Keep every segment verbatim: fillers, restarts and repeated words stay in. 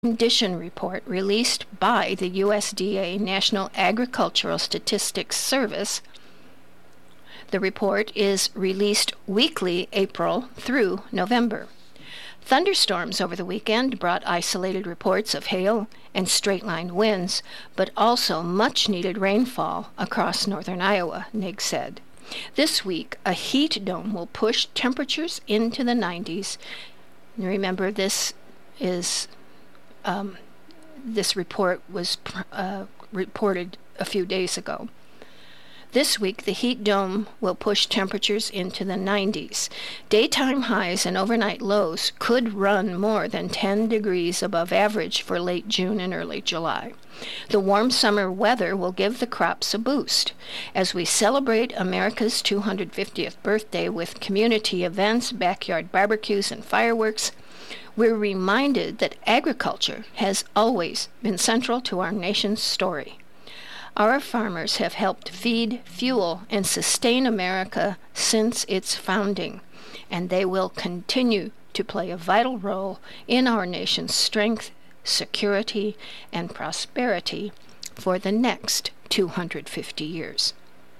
condition report released by the U S D A National Agricultural Statistics Service. The report is released weekly April through November. Thunderstorms over the weekend brought isolated reports of hail and straight-line winds, but also much-needed rainfall across northern Iowa, N A G said. This week, a heat dome will push temperatures into the nineties. Remember, this is um, this report was uh, reported a few days ago. This week, the heat dome will push temperatures into the nineties. Daytime highs and overnight lows could run more than ten degrees above average for late June and early July. The warm summer weather will give the crops a boost. As we celebrate America's two hundred fiftieth birthday with community events, backyard barbecues, and fireworks, we're reminded that agriculture has always been central to our nation's story. Our farmers have helped feed, fuel, and sustain America since its founding, and they will continue to play a vital role in our nation's strength, security, and prosperity for the next two hundred fifty years.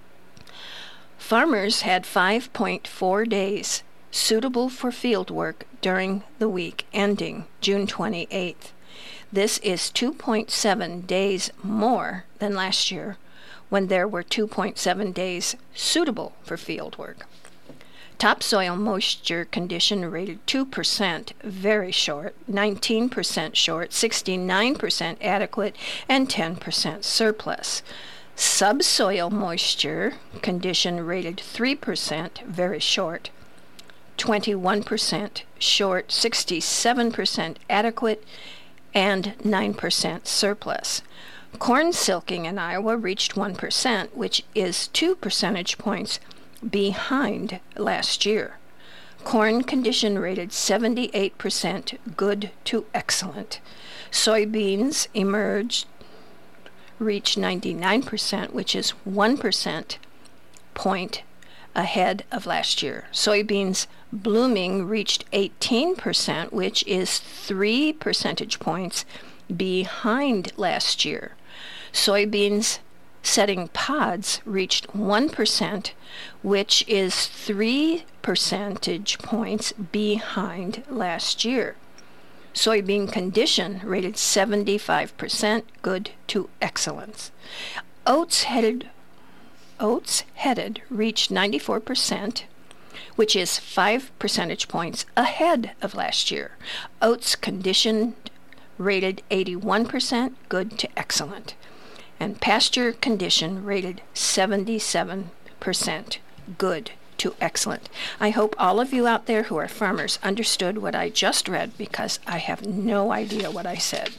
Farmers had five point four days suitable for field work during the week ending June twenty-eighth. This is two point seven days more than last year, when there were two point seven days suitable for field work. Topsoil moisture condition rated two percent, very short, nineteen percent short, sixty-nine percent adequate, and ten percent surplus. Subsoil moisture condition rated three percent, very short, twenty-one percent short, sixty-seven percent adequate, and nine percent surplus. Corn silking in Iowa reached one percent, which is two percentage points behind last year. Corn condition rated seventy-eight percent good to excellent. Soybeans emerged, reached ninety-nine percent, which is one percent point ahead of last year. Soybeans blooming reached eighteen percent, which is three percentage points behind last year. Soybeans setting pods reached one percent, which is three percentage points behind last year. Soybean condition rated seventy-five percent good to excellence. Oats headed Oats headed reached ninety-four percent, which is five percentage points ahead of last year. Oats conditioned rated eighty-one percent good to excellent. And pasture condition rated seventy-seven percent good to excellent. I hope all of you out there who are farmers understood what I just read, because I have no idea what I said.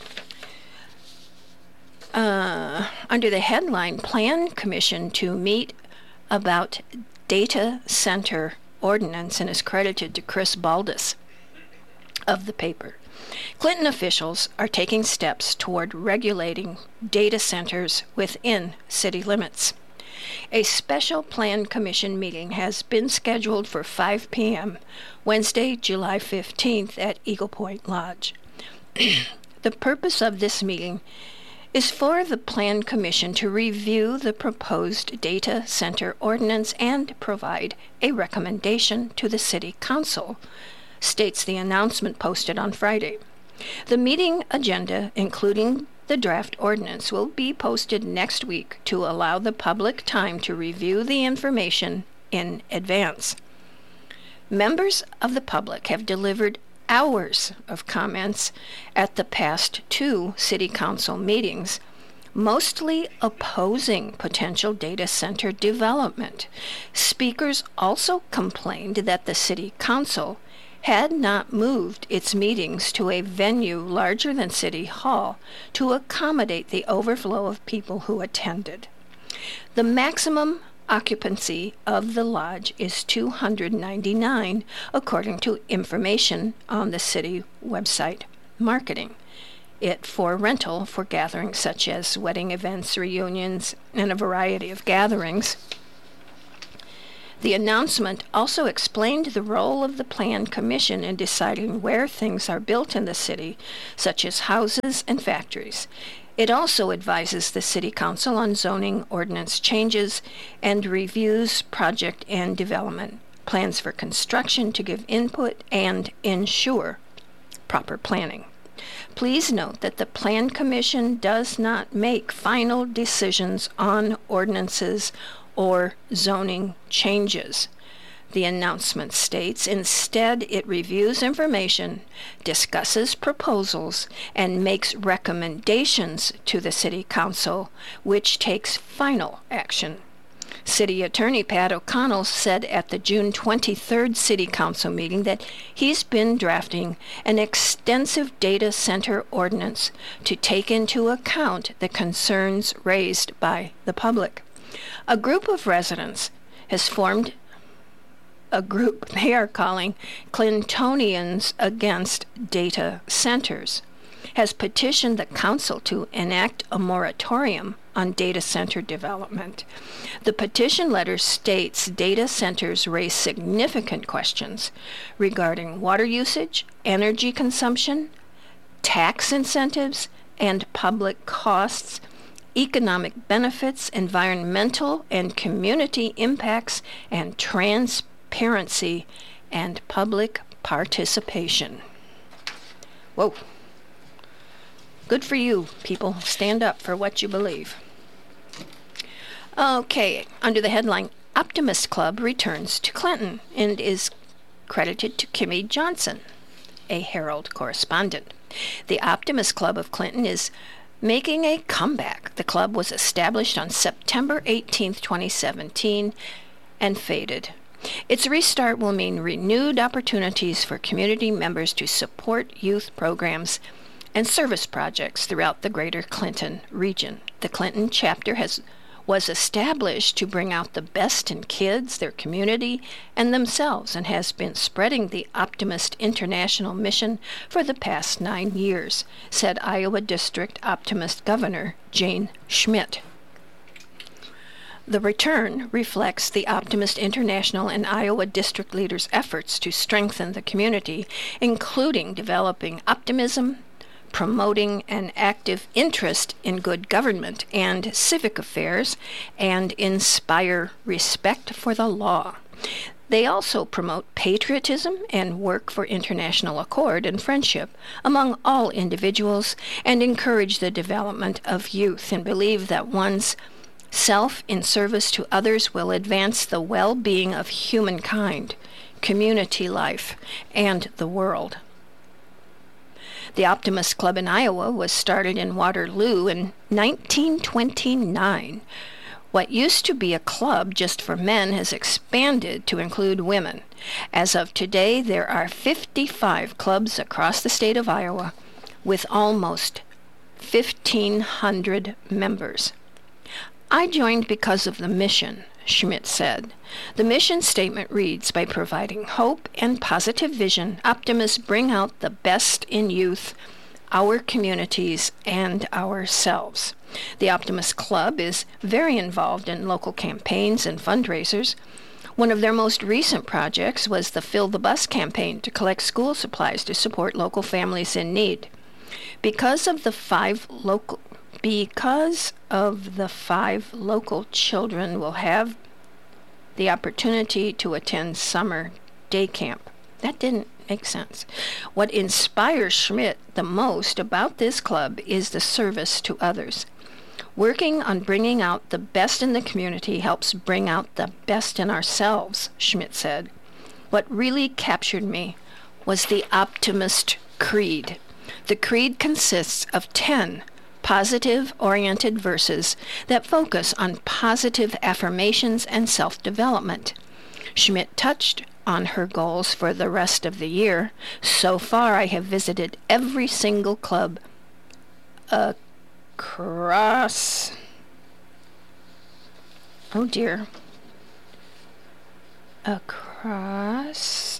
Uh, under the headline, Plan Commission to meet about data center ordinance, and is credited to Chris Baldus of the paper. Clinton officials are taking steps toward regulating data centers within city limits. A special Plan Commission meeting has been scheduled for five p.m. Wednesday, July fifteenth at Eagle Point Lodge. The purpose of this meeting is for the Plan Commission to review the proposed data center ordinance and provide a recommendation to the City Council, states the announcement posted on Friday. The meeting agenda, including the draft ordinance, will be posted next week to allow the public time to review the information in advance. Members of the public have delivered hours of comments at the past two City Council meetings, mostly opposing potential data center development. Speakers also complained that the City Council had not moved its meetings to a venue larger than City Hall to accommodate the overflow of people who attended. The maximum occupancy of the lodge is two hundred ninety-nine, according to information on the city website marketing it for rental for gatherings such as wedding events, reunions, and a variety of gatherings. The announcement also explained the role of the Plan Commission in deciding where things are built in the city, such as houses and factories. It also advises the City Council on zoning ordinance changes and reviews project and development plans for construction to give input and ensure proper planning. Please note that the Plan Commission does not make final decisions on ordinances or zoning changes. The announcement states instead it reviews information, discusses proposals, and makes recommendations to the City Council, which takes final action. City Attorney Pat O'Connell said at the June twenty-third City Council meeting that he's been drafting an extensive data center ordinance to take into account the concerns raised by the public. A group of residents has formed a group they are calling Clintonians Against Data Centers, has petitioned the council to enact a moratorium on data center development. The petition letter states data centers raise significant questions regarding water usage, energy consumption, tax incentives, and public costs, economic benefits, environmental and community impacts, and transparency and public participation. Whoa. Good for you, people. Stand up for what you believe. Okay, under the headline, Optimist Club returns to Clinton and is credited to Kimmy Johnson, a Herald correspondent. The Optimist Club of Clinton is making a comeback. The club was established on September eighteenth, twenty seventeen, and faded. Its restart will mean renewed opportunities for community members to support youth programs and service projects throughout the greater Clinton region. The Clinton chapter has was established to bring out the best in kids, their community, and themselves, and has been spreading the Optimist International mission for the past nine years, said Iowa District Optimist Governor Jane Schmidt. The return reflects the Optimist International and Iowa District leaders' efforts to strengthen the community, including developing optimism, promoting an active interest in good government and civic affairs, and inspire respect for the law. They also promote patriotism and work for international accord and friendship among all individuals, and encourage the development of youth, and believe that one's self in service to others will advance the well-being of humankind, community life, and the world. The Optimist Club in Iowa was started in Waterloo in nineteen twenty-nine. What used to be a club just for men has expanded to include women. As of today, there are fifty-five clubs across the state of Iowa with almost fifteen hundred members. I joined because of the mission, Schmidt said. The mission statement reads, by providing hope and positive vision, optimists bring out the best in youth, our communities, and ourselves. The Optimist Club is very involved in local campaigns and fundraisers. One of their most recent projects was the Fill the Bus campaign to collect school supplies to support local families in need. Because of the five local Because of the five local children will have the opportunity to attend summer day camp. That didn't make sense. What inspires Schmidt the most about this club is the service to others. Working on bringing out the best in the community helps bring out the best in ourselves, Schmidt said. What really captured me was the Optimist Creed. The creed consists of ten positive-oriented verses that focus on positive affirmations and self-development. Schmidt touched on her goals for the rest of the year. So far, I have visited every single club across... Oh dear. Across...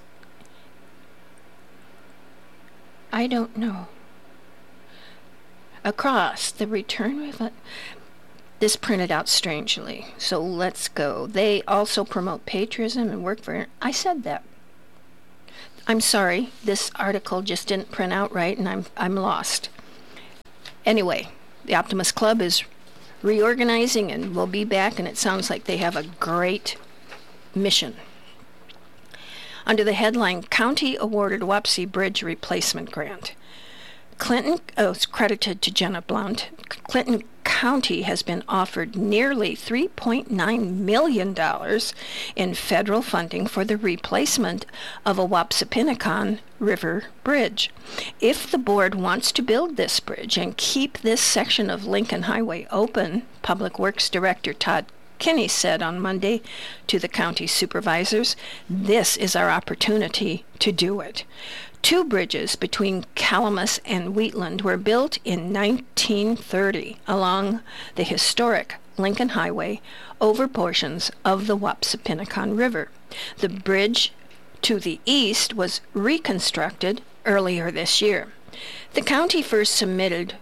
I don't know. Across the return with it. this printed out strangely. So let's go. They also promote patriotism and work for... I said that. I'm sorry. This article just didn't print out right, and I'm I'm lost. Anyway, the Optimist Club is reorganizing and will be back, and it sounds like they have a great mission. Under the headline, County Awarded Wapsie Bridge Replacement Grant. Clinton, oh, it's credited to Jenna Blount. Clinton County has been offered nearly three point nine million dollars in federal funding for the replacement of a Wapsipinicon River Bridge. If the board wants to build this bridge and keep this section of Lincoln Highway open, Public Works Director Todd Kinney said on Monday to the county supervisors, this is our opportunity to do it. Two bridges between Calamus and Wheatland were built in nineteen thirty along the historic Lincoln Highway over portions of the Wapsipinicon River. The bridge to the east was reconstructed earlier this year. The county first submitted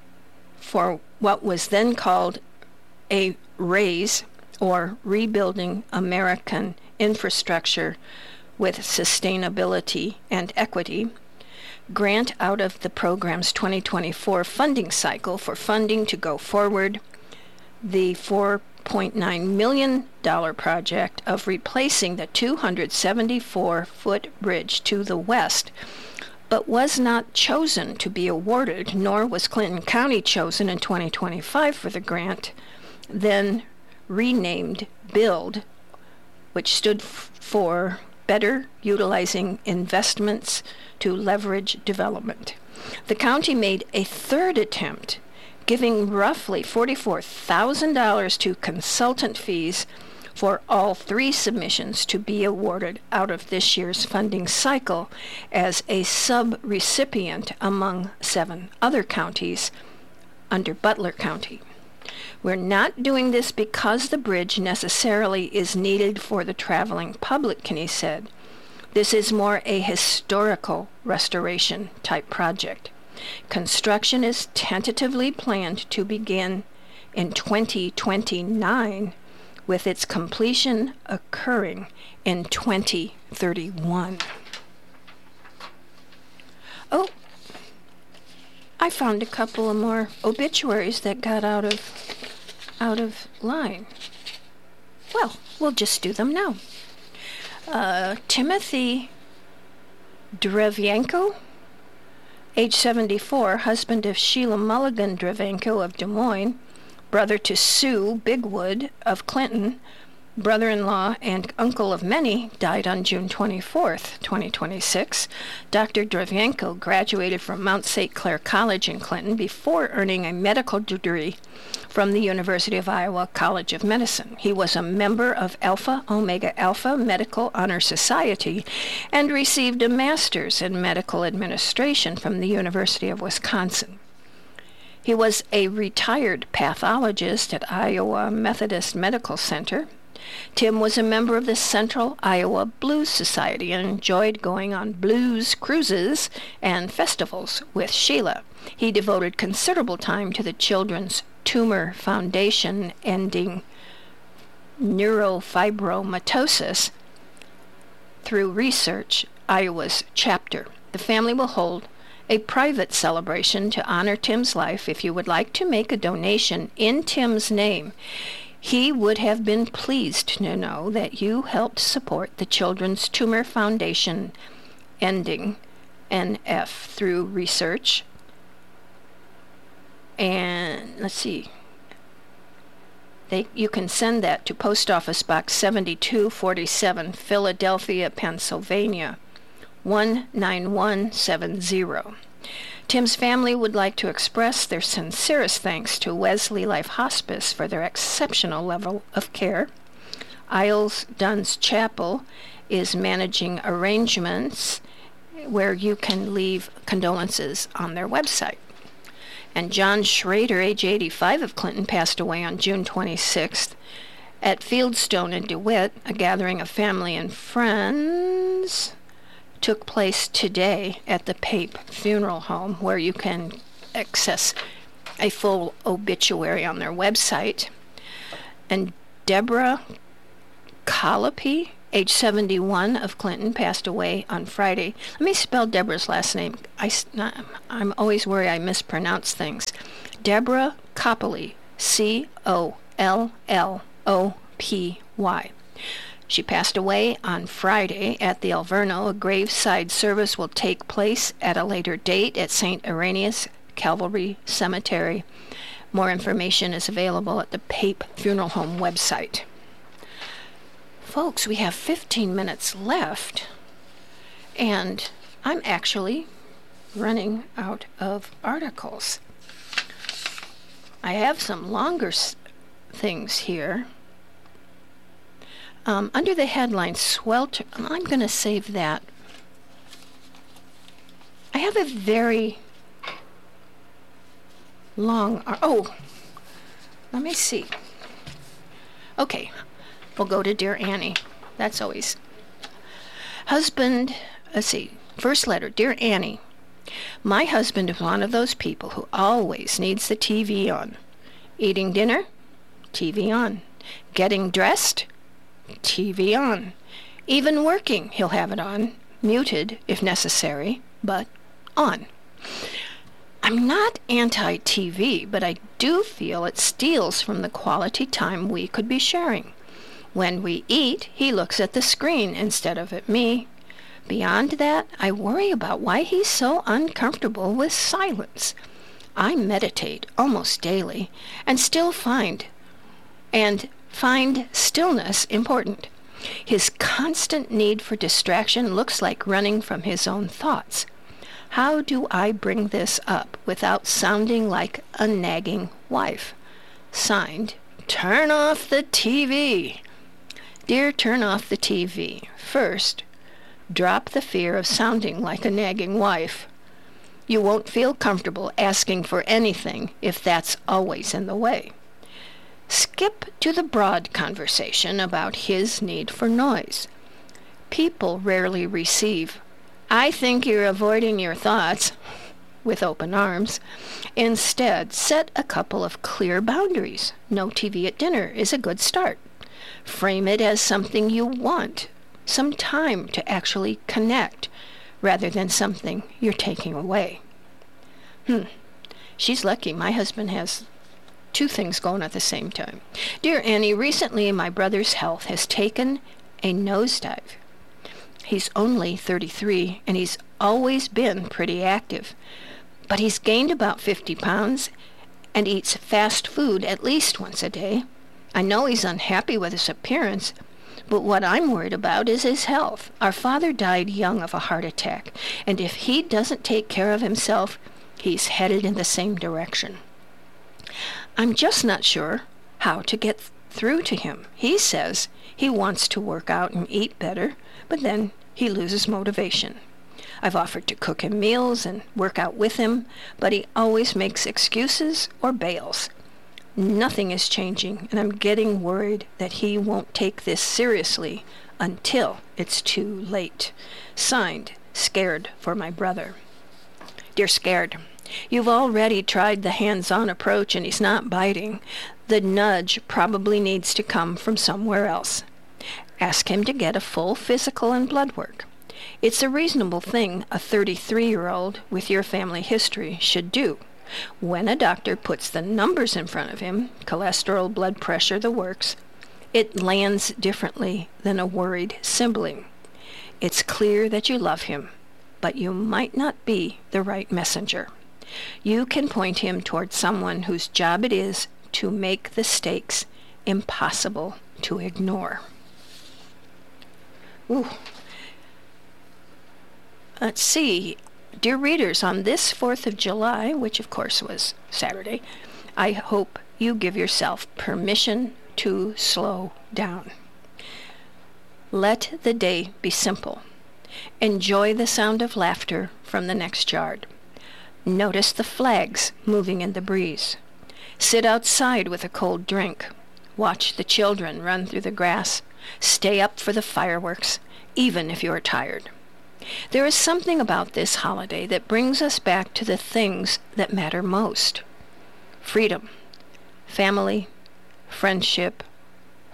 for what was then called a RAISE, or Rebuilding American Infrastructure with Sustainability and Equity, grant out of the program's twenty twenty-four funding cycle for funding to go forward the four point nine million dollars project of replacing the two hundred seventy-four foot bridge to the west, but was not chosen to be awarded, nor was Clinton County chosen in twenty twenty-five for the grant, then renamed BUILD, which stood f- for Better Utilizing Investments to Leverage Development. The county made a third attempt, giving roughly forty-four thousand dollars to consultant fees for all three submissions to be awarded out of this year's funding cycle as a sub-recipient among seven other counties under Butler County. We're not doing this because the bridge necessarily is needed for the traveling public, Kinney said. This is more a historical restoration type project. Construction is tentatively planned to begin in twenty twenty-nine, with its completion occurring in twenty thirty-one. Oh, I found a couple of more obituaries that got out of out of line. Well, we'll just do them now. Uh, Timothy Drevenko, age seventy-four, husband of Sheila Mulligan Drevenko of Des Moines, brother to Sue Bigwood of Clinton, brother-in-law and uncle of many, died on June twenty-fourth, twenty twenty-six. Doctor Drevenko graduated from Mount Saint Clair College in Clinton before earning a medical degree from the University of Iowa College of Medicine. He was a member of Alpha Omega Alpha Medical Honor Society and received a master's in medical administration from the University of Wisconsin. He was a retired pathologist at Iowa Methodist Medical Center. Tim was a member of the Central Iowa Blues Society and enjoyed going on blues cruises and festivals with Sheila. He devoted considerable time to the Children's Tumor Foundation ending neurofibromatosis through research, Iowa's chapter. The family will hold a private celebration to honor Tim's life. If you would like to make a donation in Tim's name, he would have been pleased to know that you helped support the Children's Tumor Foundation ending N F through research. And let's see. They, you can send that to Post Office Box seventy-two forty-seven, Philadelphia, Pennsylvania, one nine one seven zero. Tim's family would like to express their sincerest thanks to Wesley Life Hospice for their exceptional level of care. Isles Dunn's Chapel is managing arrangements where you can leave condolences on their website. And John Schrader, age eighty-five, of Clinton, passed away on June twenty-sixth at Fieldstone in DeWitt. A gathering of family and friends took place today at the Pape Funeral Home, where you can access a full obituary on their website. And Deborah Colopy, age seventy-one, of Clinton, passed away on Friday. Let me spell Deborah's last name. I, I'm always worried I mispronounce things. Deborah Copley, C O L L O P Y. She passed away on Friday at the Alverno. A graveside service will take place at a later date at Saint Irenaeus Calvary Cemetery. More information is available at the Pape Funeral Home website. Folks, we have fifteen minutes left, and I'm actually running out of articles. I have some longer s- things here. Um, under the headline, Swelter, I'm going to save that. I have a very long, ar- oh, let me see. Okay, we'll go to Dear Annie. That's always. Husband, let's see, first letter, Dear Annie. My husband is one of those people who always needs the T V on. Eating dinner? T V on. Getting dressed? T V on. Even working, he'll have it on. Muted, if necessary, but on. I'm not anti-T V, but I do feel it steals from the quality time we could be sharing. When we eat, he looks at the screen instead of at me. Beyond that, I worry about why he's so uncomfortable with silence. I meditate almost daily and still find and find stillness important. His constant need for distraction looks like running from his own thoughts. How do I bring this up without sounding like a nagging wife? Signed, Turn Off the T V. Dear Turn Off the T V. First, drop the fear of sounding like a nagging wife. You won't feel comfortable asking for anything if that's always in the way. Skip to the broad conversation about his need for noise. People rarely receive, I think you're avoiding your thoughts, with open arms. Instead, set a couple of clear boundaries. No T V at dinner is a good start. Frame it as something you want, some time to actually connect, rather than something you're taking away. Hmm. She's lucky. My husband has two things going at the same time. Dear Annie, recently my brother's health has taken a nosedive. He's only thirty-three, and he's always been pretty active. But he's gained about fifty pounds and eats fast food at least once a day. I know he's unhappy with his appearance, but what I'm worried about is his health. Our father died young of a heart attack, and if he doesn't take care of himself, he's headed in the same direction. I'm just not sure how to get through to him. He says he wants to work out and eat better, but then he loses motivation. I've offered to cook him meals and work out with him, but he always makes excuses or bails. Nothing is changing, and I'm getting worried that he won't take this seriously until it's too late. Signed, Scared for my brother. Dear Scared, you've already tried the hands-on approach and he's not biting. The nudge probably needs to come from somewhere else. Ask him to get a full physical and blood work. It's a reasonable thing a thirty-three-year-old with your family history should do. When a doctor puts the numbers in front of him, cholesterol, blood pressure, the works, it lands differently than a worried sibling. It's clear that you love him, but you might not be the right messenger. You can point him toward someone whose job it is to make the stakes impossible to ignore. Ooh. Let's see. Dear readers, on this fourth of July, which of course was Saturday, I hope you give yourself permission to slow down. Let the day be simple. Enjoy the sound of laughter from the next yard. Notice the flags moving in the breeze. Sit outside with a cold drink. Watch the children run through the grass. Stay up for the fireworks, even if you are tired. There is something about this holiday that brings us back to the things that matter most. Freedom, family, friendship,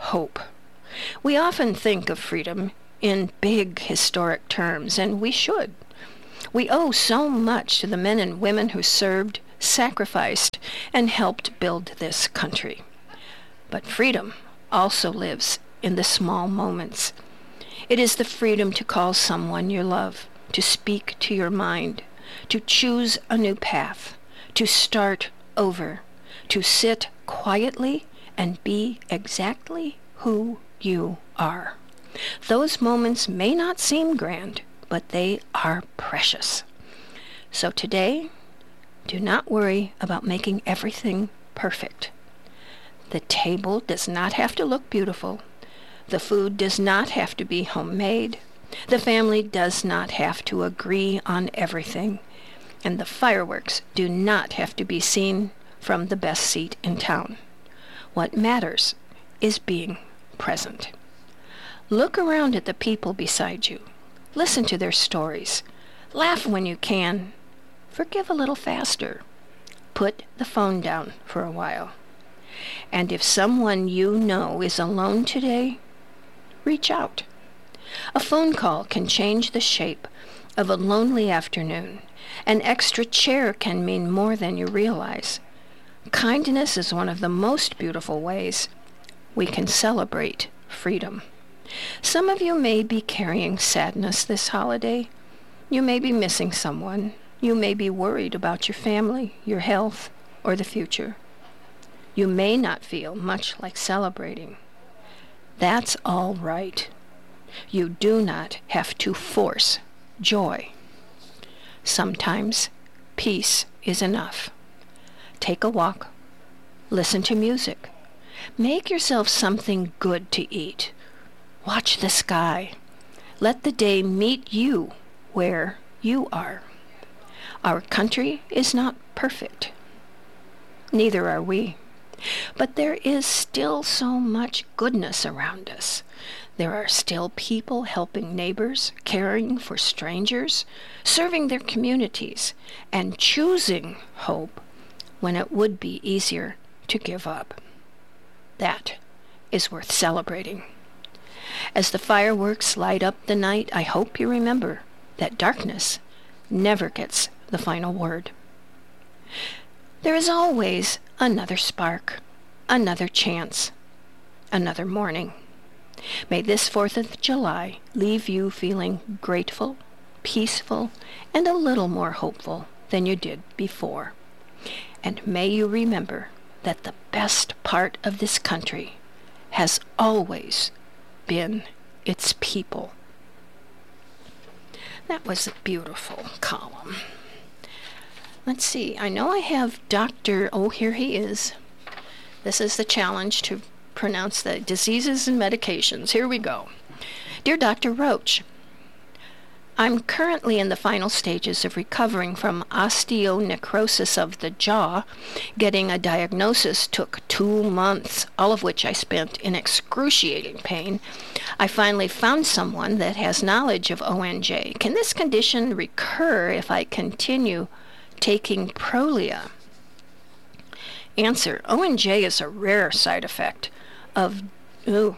hope. We often think of freedom in big historic terms, and we should. We owe so much to the men and women who served, sacrificed, and helped build this country. But freedom also lives in the small moments. It is the freedom to call someone you love, to speak to your mind, to choose a new path, to start over, to sit quietly and be exactly who you are. Those moments may not seem grand, but they are precious. So today, do not worry about making everything perfect. The table does not have to look beautiful. The food does not have to be homemade. The family does not have to agree on everything. And the fireworks do not have to be seen from the best seat in town. What matters is being present. Look around at the people beside you. Listen to their stories. Laugh when you can. Forgive a little faster. Put the phone down for a while. And if someone you know is alone today, reach out. A phone call can change the shape of a lonely afternoon. An extra chair can mean more than you realize. Kindness is one of the most beautiful ways we can celebrate freedom. Some of you may be carrying sadness this holiday. You may be missing someone. You may be worried about your family, your health, or the future. You may not feel much like celebrating. That's all right. You do not have to force joy. Sometimes peace is enough. Take a walk. Listen to music. Make yourself something good to eat. Watch the sky. Let the day meet you where you are. Our country is not perfect. Neither are we. But there is still so much goodness around us. There are still people helping neighbors, caring for strangers, serving their communities, and choosing hope when it would be easier to give up. That is worth celebrating. As the fireworks light up the night, I hope you remember that darkness never gets the final word. There is always another spark, another chance, another morning. May this fourth of July leave you feeling grateful, peaceful, and a little more hopeful than you did before. And may you remember that the best part of this country has always been its people. That was a beautiful column. Let's see, I know I have Doctor Oh, here he is. This is the challenge to pronounce the diseases and medications. Here we go. Dear Doctor Roach, I'm currently in the final stages of recovering from osteonecrosis of the jaw. Getting a diagnosis took two months, all of which I spent in excruciating pain. I finally found someone that has knowledge of O N J. Can this condition recur if I continue taking Prolia? Answer. O N J is a rare side effect of ooh,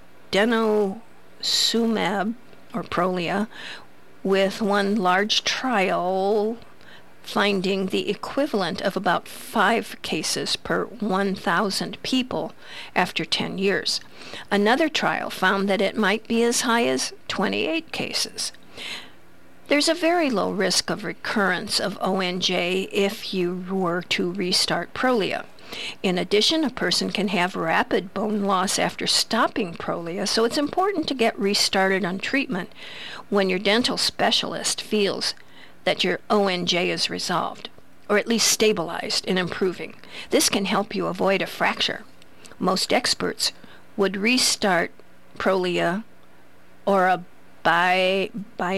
denosumab, or Prolia, with one large trial finding the equivalent of about five cases per one thousand people after ten years. Another trial found that it might be as high as twenty-eight cases. There's a very low risk of recurrence of O N J if you were to restart Prolia. In addition, a person can have rapid bone loss after stopping Prolia, so it's important to get restarted on treatment when your dental specialist feels that your O N J is resolved, or at least stabilized and improving. This can help you avoid a fracture. Most experts would restart Prolia or a bi-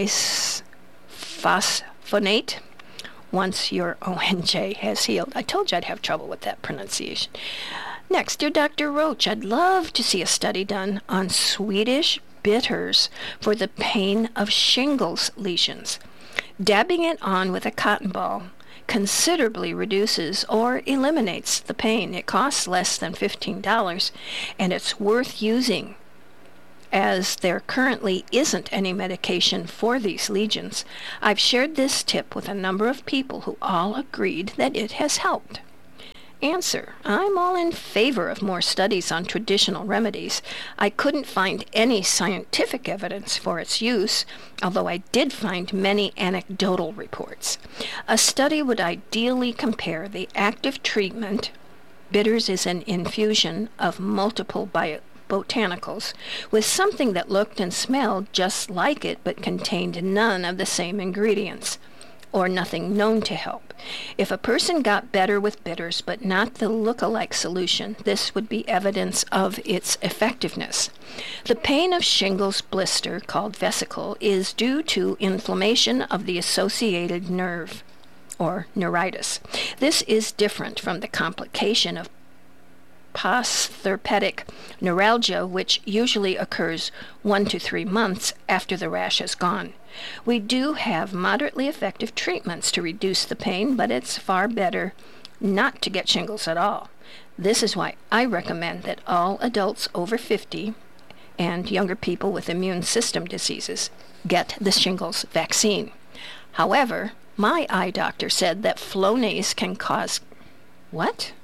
bisphosphonate once your O N J has healed. I told you I'd have trouble with that pronunciation. Next, dear Doctor Roach, I'd love to see a study done on Swedish bitters for the pain of shingles lesions. Dabbing it on with a cotton ball considerably reduces or eliminates the pain. It costs less than fifteen dollars, and it's worth using, as there currently isn't any medication for these lesions. I've shared this tip with a number of people who all agreed that it has helped. Answer: I'm all in favor of more studies on traditional remedies. I couldn't find any scientific evidence for its use, although I did find many anecdotal reports. A study would ideally compare the active treatment, bitters is an infusion of multiple bio botanicals, with something that looked and smelled just like it but contained none of the same ingredients, or nothing known to help. If a person got better with bitters but not the look-alike solution, this would be evidence of its effectiveness. The pain of shingles blister, called vesicle, is due to inflammation of the associated nerve, or neuritis. This is different from the complication of postherpetic neuralgia, which usually occurs one to three months after the rash has gone. We do have moderately effective treatments to reduce the pain, but it's far better not to get shingles at all. This is why I recommend that all adults over fifty and younger people with immune system diseases get the shingles vaccine. However, my eye doctor said that Flonase can cause... What?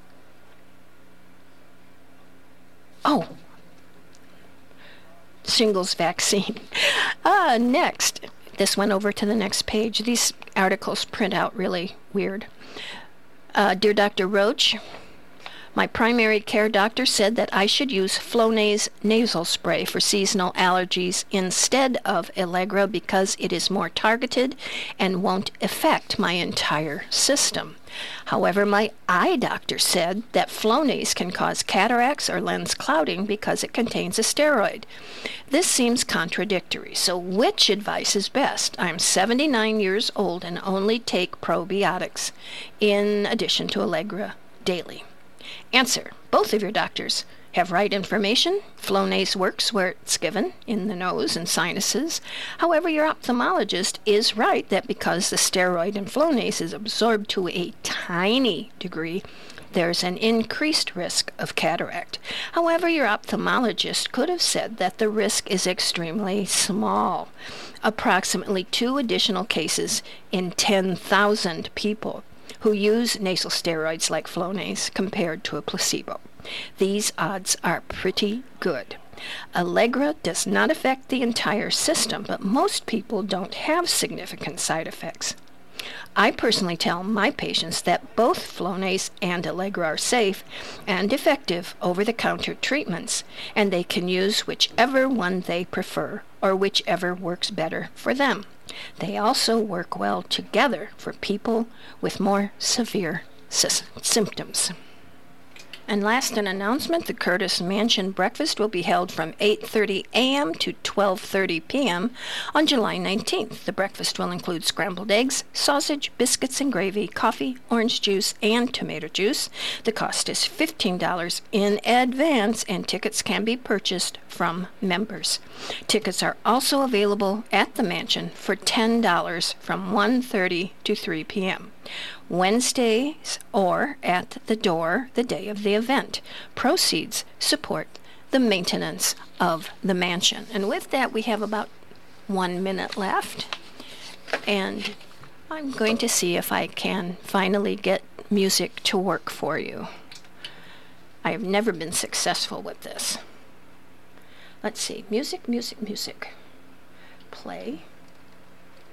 Oh, shingles vaccine. Uh, next, this went over to the next page. These articles print out really weird. Uh, Dear Doctor Roach, my primary care doctor said that I should use Flonase nasal spray for seasonal allergies instead of Allegra because it is more targeted and won't affect my entire system. However, my eye doctor said that Flonase can cause cataracts or lens clouding because it contains a steroid. This seems contradictory, so which advice is best? I'm seventy-nine years old and only take probiotics in addition to Allegra daily. Answer: both of your doctors have right information. Flonase works where it's given, in the nose and sinuses. However, your ophthalmologist is right that because the steroid in Flonase is absorbed to a tiny degree, there's an increased risk of cataract. However, your ophthalmologist could have said that the risk is extremely small, approximately two additional cases in ten thousand people who use nasal steroids like Flonase compared to a placebo. These odds are pretty good. Allegra does not affect the entire system, but most people don't have significant side effects. I personally tell my patients that both Flonase and Allegra are safe and effective over-the-counter treatments, and they can use whichever one they prefer or whichever works better for them. They also work well together for people with more severe sy- symptoms. And last, an announcement: the Curtis Mansion breakfast will be held from eight thirty a.m. to twelve thirty p.m. on July nineteenth. The breakfast will include scrambled eggs, sausage, biscuits and gravy, coffee, orange juice, and tomato juice. The cost is fifteen dollars in advance, and tickets can be purchased from members. Tickets are also available at the mansion for ten dollars from one thirty to three p.m. Wednesdays or at the door the day of the event. Proceeds support the maintenance of the mansion. And with that, we have about one minute left. And I'm going to see if I can finally get music to work for you. I have never been successful with this. Let's see. Music, music, music. Play.